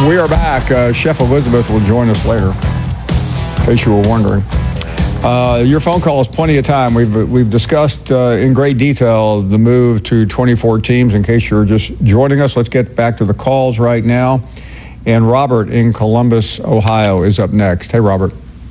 We are back. Chef Elizabeth will join us later, in case you were wondering. Your phone call is plenty of time. We've discussed in great detail the move to 24 teams. In case you're just joining us, let's get back to the calls right now. And Robert in Columbus, Ohio is up next. Hey, Robert.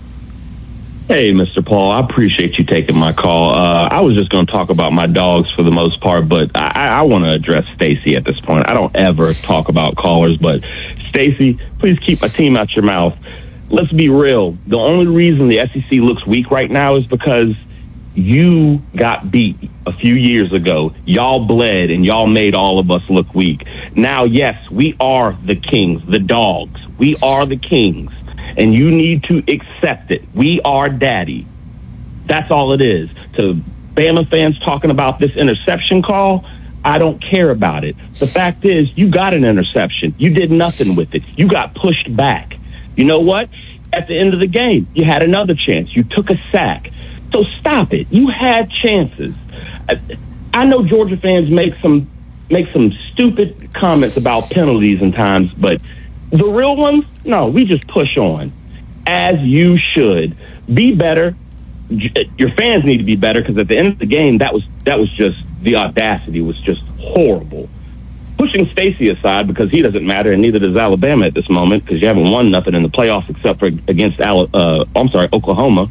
Hey, Mr. Paul. I appreciate you taking my call. I was just going to talk about my dogs for the most part, but I want to address Stacy at this point. I don't ever talk about callers, but Stacy, please keep my team out your mouth. Let's be real. The only reason the SEC looks weak right now is because you got beat a few years ago. Y'all bled and y'all made all of us look weak. Now, yes, we are the kings, the dogs. We are the kings. And you need to accept it. We are daddy. That's all it is. To Bama fans talking about this interception call, I don't care about it. The fact is, you got an interception. You did nothing with it. You got pushed back. You know what? At the end of the game, you had another chance. You took a sack. So stop it. You had chances. I know Georgia fans make some stupid comments about penalties and times, but the real ones, no, we just push on, as you should. Be better. Your fans need to be better, because at the end of the game, that was just, the audacity was just horrible. Pushing Stacy aside, because he doesn't matter, and neither does Alabama at this moment, because you haven't won nothing in the playoffs except for against Oklahoma.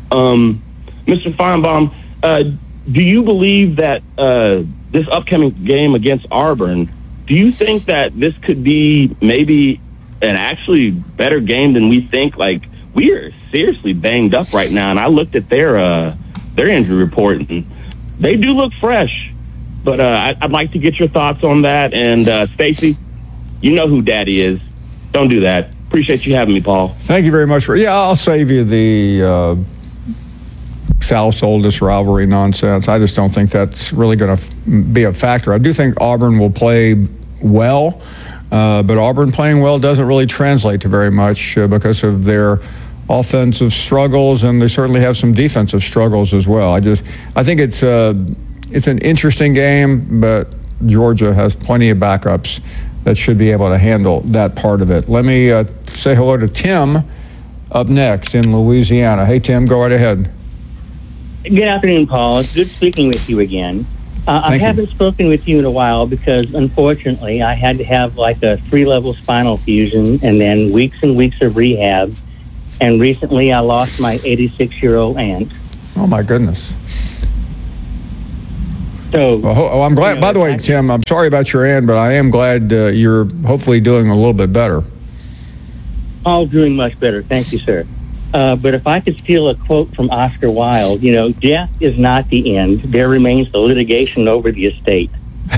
Mr. Feinbaum, do you believe that this upcoming game against Auburn, do you think that this could be maybe an actually better game than we think? Like, we are seriously banged up right now, and I looked at their injury report, and they do look fresh. But I'd like to get your thoughts on that. And Stacy, you know who Daddy is. Don't do that. Appreciate you having me, Paul. Thank you very much. I'll save you the South Oldest rivalry nonsense. I just don't think that's really going to be a factor. I do think Auburn will play well. But Auburn playing well doesn't really translate to very much because of their offensive struggles, and they certainly have some defensive struggles as well. I think it's an interesting game, but Georgia has plenty of backups that should be able to handle that part of it. Let me say hello to Tim up next in Louisiana. Hey, Tim, go right ahead. Good afternoon, Paul. It's good speaking with you again. I haven't spoken with you in a while because, unfortunately, I had to have like a 3-level spinal fusion and then weeks and weeks of rehab. And recently I lost my 86-year-old aunt. Oh, my goodness. So, I'm glad. By the way, Tim, I'm sorry about your aunt, but I am glad you're hopefully doing a little bit better. All doing much better. Thank you, sir. But if I could steal a quote from Oscar Wilde, death is not the end. There remains the litigation over the estate.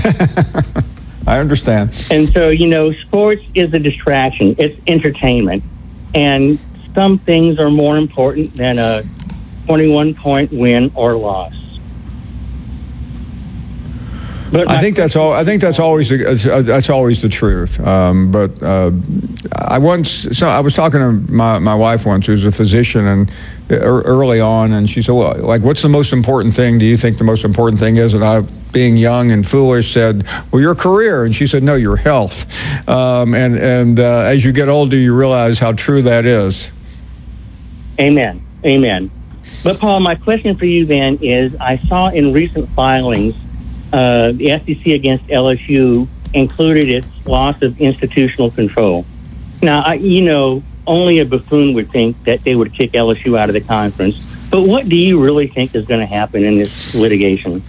I understand. And so, sports is a distraction. It's entertainment. And some things are more important than a 21-point win or loss. But I think that's always the truth. But I was talking to my wife once, who's a physician, and early on, and she said, "Well, like, what's the most important thing? Do you think the most important thing is?" And I, being young and foolish, said, "Well, your career." And she said, "No, your health." And as you get older, you realize how true that is. Amen. Amen. But Paul, my question for you then is: I saw in recent filings, the SEC against LSU included its loss of institutional control. Now, only a buffoon would think that they would kick LSU out of the conference. But what do you really think is going to happen in this litigation?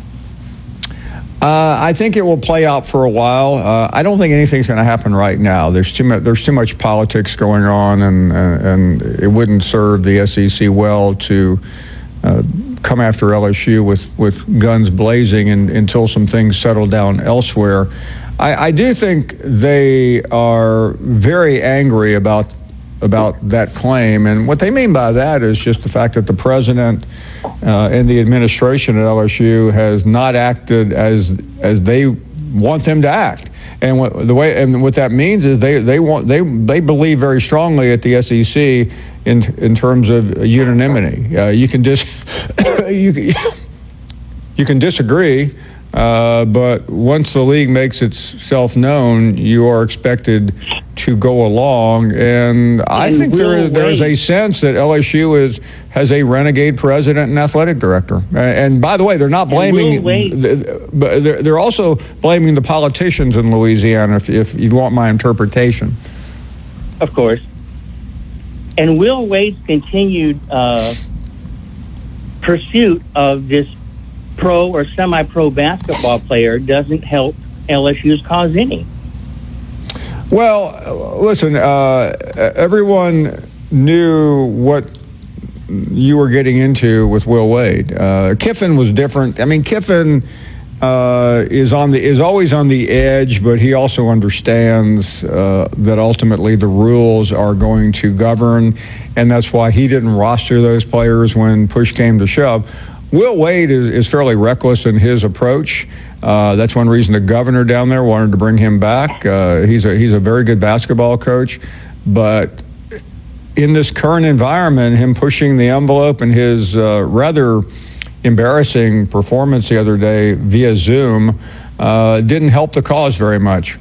I think it will play out for a while. I don't think anything's going to happen right now. There's too much politics going on, and it wouldn't serve the SEC well to come after LSU with guns blazing until some things settle down elsewhere. I do think they are very angry about that claim, and what they mean by that is just the fact that the president and the administration at LSU has not acted as they want them to act. And what that means is they believe very strongly at the SEC in terms of unanimity. You can disagree, But once the league makes itself known, you are expected to go along. And I think there is a sense that LSU has a renegade president and athletic director. And by the way, they're not blaming, but they're also blaming the politicians in Louisiana, if you want my interpretation. Of course. And Will Wade's continued pursuit of this pro or semi-pro basketball player doesn't help LSU's cause any. Well, listen, everyone knew what you were getting into with Will Wade. Kiffin was different. I mean, Kiffin is always on the edge, but he also understands that ultimately the rules are going to govern, and that's why he didn't roster those players when push came to shove. Will Wade is fairly reckless in his approach. That's one reason the governor down there wanted to bring him back. He's a very good basketball coach, but in this current environment, him pushing the envelope and his rather embarrassing performance the other day via Zoom didn't help the cause very much.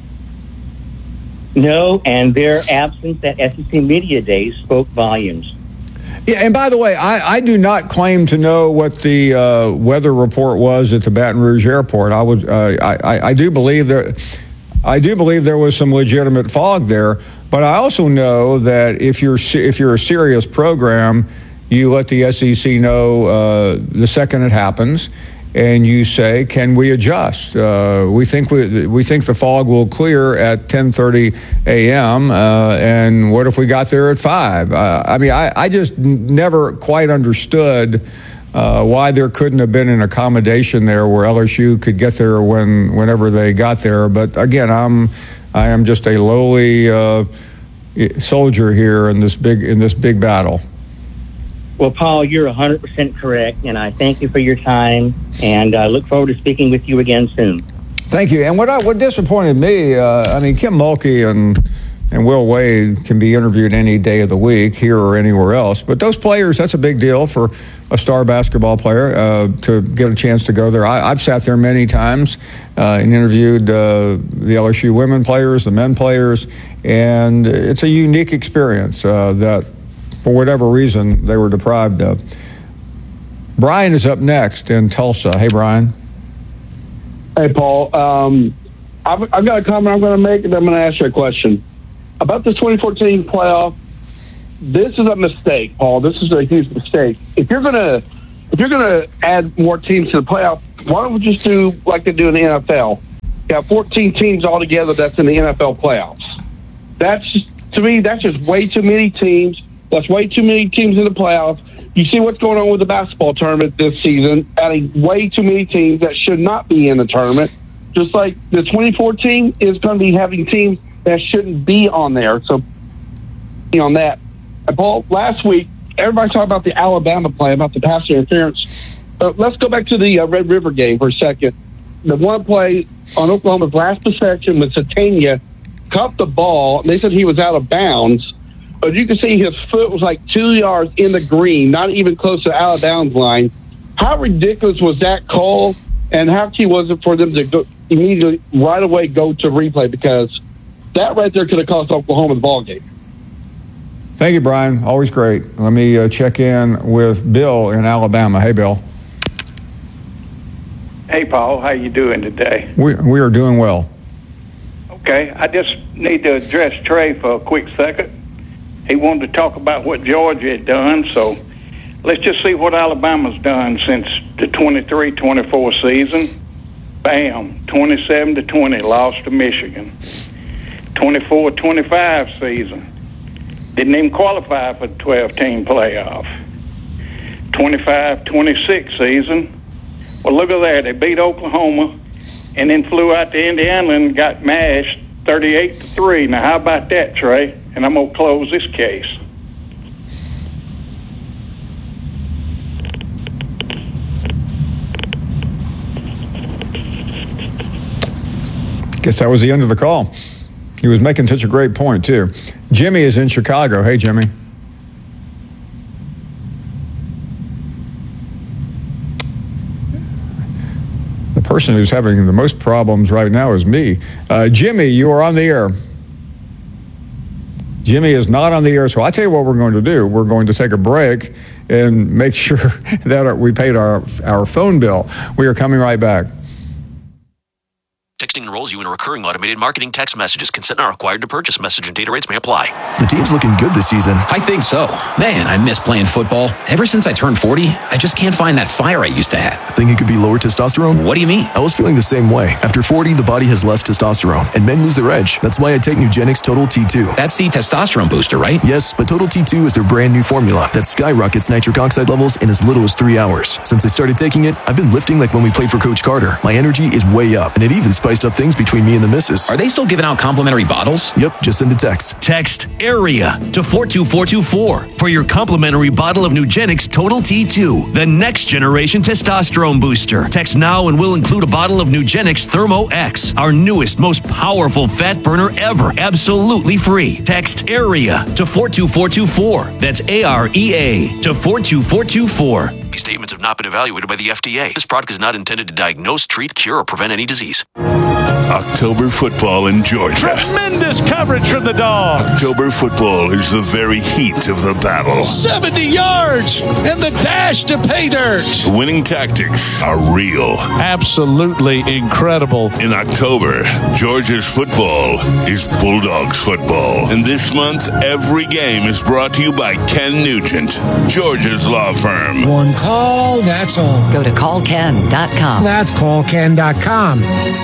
No, and their absence at SEC Media Days spoke volumes. Yeah, and by the way, I do not claim to know what the weather report was at the Baton Rouge airport. I do believe there was some legitimate fog there, but I also know that if you're a serious program, you let the SEC know the second it happens, and you say, "Can we adjust? We think the fog will clear at 10:30 a.m. And what if we got there at 5?" I mean, I just never quite understood why there couldn't have been an accommodation there where LSU could get there whenever they got there. But again, I am just a lowly soldier here in this big battle. Well, Paul, you're 100% correct, and I thank you for your time, and I look forward to speaking with you again soon. Thank you. And what disappointed me, I mean, Kim Mulkey and Will Wade can be interviewed any day of the week, here or anywhere else. But those players, that's a big deal for a star basketball player to get a chance to go there. I've sat there many times and interviewed the LSU women players, the men players, and it's a unique experience that, for whatever reason, they were deprived of. Brian is up next in Tulsa. Hey, Brian. Hey, Paul. I've got a comment I'm going to make, and I'm going to ask you a question. About the 2014 playoff, this is a mistake, Paul. This is a huge mistake. If you're going to add more teams to the playoff, why don't we just do like they do in the NFL? You have 14 teams altogether that's in the NFL playoffs. To me, that's just way too many teams. That's way too many teams in the playoffs. You see what's going on with the basketball tournament this season, adding way too many teams that should not be in the tournament. Just like the 2014 is going to be having teams that shouldn't be on there. So, on that. And Paul, last week, everybody talked about the Alabama play, about the pass interference. But let's go back to the Red River game for a second. The one play on Oklahoma's last possession with Satania caught the ball, and they said he was out of bounds. But you can see his foot was like 2 yards in the green, not even close to the out of bounds line. How ridiculous was that call, and how key was it for them to go immediately, right away, go to replay? Because that right there could have cost Oklahoma the ball game. Thank you, Brian. Always great. Let me check in with Bill in Alabama. Hey, Bill. Hey, Paul. How you doing today? We are doing well. Okay. I just need to address Trey for a quick second. He wanted to talk about what Georgia had done, so let's just see what Alabama's done since the 23-24 season. Bam, 27-20, lost to Michigan. 24-25 season, didn't even qualify for the 12-team playoff. 25-26 season, well, look at that. They beat Oklahoma and then flew out to Indiana and got mashed 38-3. Now, how about that, Trey? And I'm going to close this case. Guess that was the end of the call. He was making such a great point, too. Jimmy is in Chicago. Hey, Jimmy. person who's having the most problems right now is me. Jimmy, you are on the air. Jimmy is not on the air, so I tell you what we're going to do. We're going to take a break and make sure that we paid our phone bill. We are coming right back. Texting enrolls you in a recurring automated marketing text messages. Consent not required to purchase. Message and data rates may apply. The team's looking good this season. I think so. Man, I miss playing football. Ever since I turned 40, I just can't find that fire I used to have. Think it could be lower testosterone? What do you mean? I was feeling the same way. After 40, the body has less testosterone, and men lose their edge. That's why I take Nugenix Total T2. That's the testosterone booster, right? Yes, but Total T2 is their brand new formula that skyrockets nitric oxide levels in as little as 3 hours. Since I started taking it, I've been lifting like when we played for Coach Carter. My energy is way up, and it even spiced up things between me and the missus. Are they still giving out complimentary bottles? Yep, just send a text. Text AREA to 42424 for your complimentary bottle of Nugenix Total T2, the next generation testosterone booster. Text now and we'll include a bottle of Nugenix Thermo X, our newest, most powerful fat burner ever, absolutely free. Text AREA to 42424. That's AREA to 42424. These statements have not been evaluated by the FDA. This product is not intended to diagnose, treat, cure, or prevent any disease. October football in Georgia. Tremendous coverage from the Dogs. October football is the very heat of the battle. 70 yards and the dash to pay dirt. The winning tactics are real. Absolutely incredible. In October, Georgia's football is Bulldogs football. And this month, every game is brought to you by Ken Nugent, Georgia's law firm. One call, that's all. Go to callken.com. That's callken.com.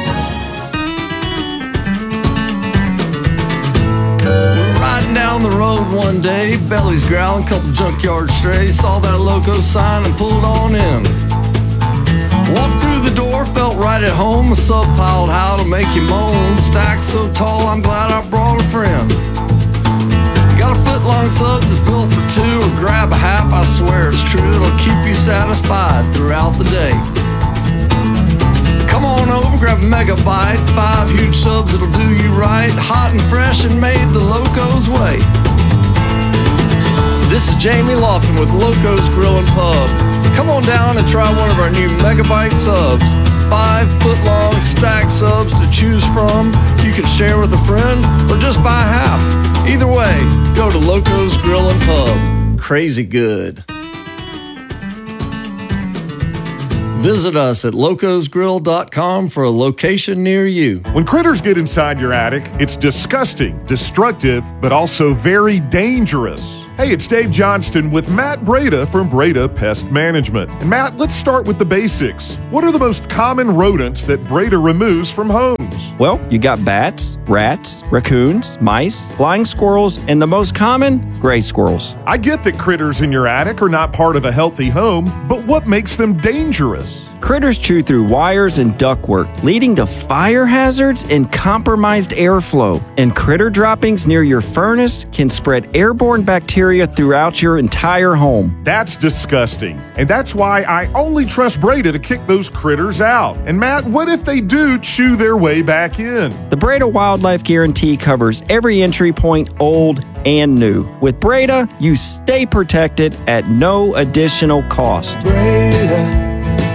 Riding down the road one day, belly's growling, couple junkyard strays, saw that loco sign and pulled on in. Walked through the door, felt right at home, a sub piled how to make you moan. Stack so tall, I'm glad I brought a friend. Got a foot-long sub that's built for two, or grab a half, I swear it's true, it'll keep you satisfied throughout the day. Come on over, grab a megabyte, 5 huge subs that'll do you right, hot and fresh and made the Loco's way. This is Jamie Lofton with Loco's Grill and Pub. Come on down and try one of our new megabyte subs. 5-foot-long stack subs to choose from. You can share with a friend or just buy half. Either way, go to Loco's Grill and Pub. Crazy good. Visit us at locosgrill.com for a location near you. When critters get inside your attic, it's disgusting, destructive, but also very dangerous. Hey, it's Dave Johnston with Matt Breda from Breda Pest Management. And Matt, let's start with the basics. What are the most common rodents that Breda removes from homes? Well, you got bats, rats, raccoons, mice, flying squirrels, and the most common, gray squirrels. I get that critters in your attic are not part of a healthy home, but what makes them dangerous? Critters chew through wires and ductwork, leading to fire hazards and compromised airflow. And critter droppings near your furnace can spread airborne bacteria throughout your entire home. That's disgusting. And that's why I only trust Breda to kick those critters out. And Matt, what if they do chew their way back in? The Breda Wildlife Guarantee covers every entry point, old and new. With Breda, you stay protected at no additional cost. Breda,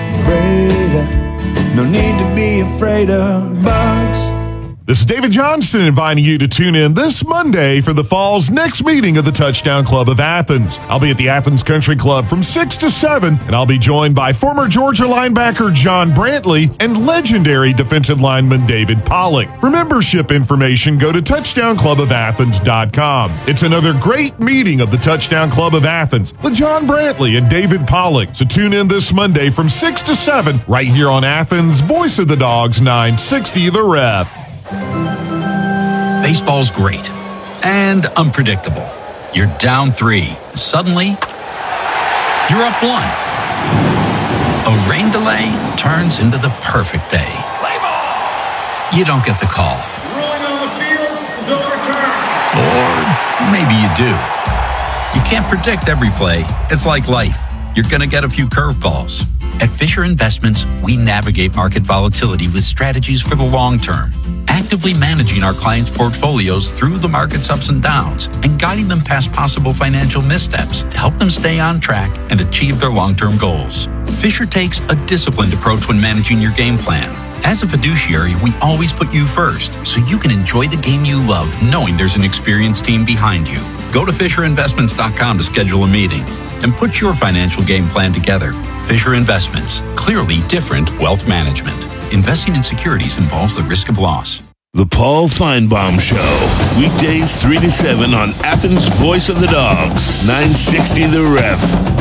no need to be afraid of bugs. This is David Johnston inviting you to tune in this Monday for the fall's next meeting of the Touchdown Club of Athens. I'll be at the Athens Country Club from 6 to 7, and I'll be joined by former Georgia linebacker John Brantley and legendary defensive lineman David Pollock. For membership information, go to touchdownclubofathens.com. It's another great meeting of the Touchdown Club of Athens with John Brantley and David Pollock. So tune in this Monday from 6 to 7 right here on Athens' Voice of the Dogs, 960 The Ref. Baseball's great and unpredictable. You're down 3. Suddenly, you're up 1. A rain delay turns into the perfect day. You don't get the call. Ruling on the field is overturned. Or maybe you do. You can't predict every play. It's like life. You're going to get a few curveballs. At Fisher Investments, we navigate market volatility with strategies for the long term, actively managing our clients' portfolios through the market's ups and downs and guiding them past possible financial missteps to help them stay on track and achieve their long-term goals. Fisher takes a disciplined approach when managing your game plan. As a fiduciary, we always put you first, so you can enjoy the game you love knowing there's an experienced team behind you. Go to FisherInvestments.com to schedule a meeting and put your financial game plan together. Fisher Investments, clearly different wealth management. Investing in securities involves the risk of loss. The Paul Feinbaum Show, weekdays 3 to 7 on Athens' Voice of the Dogs, 960 The Ref.